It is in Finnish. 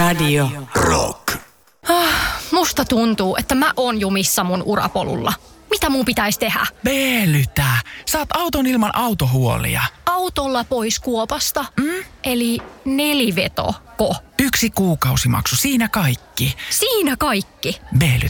Radio Rock. Musta tuntuu, että mä oon jumissa mun urapolulla. Mitä mun pitäisi tehdä? Veelytä. Saat auton ilman autohuolia. Autolla pois kuopasta? Eli nelivetoko? 1 kuukausimaksu, siinä kaikki. Siinä kaikki? Veelytä.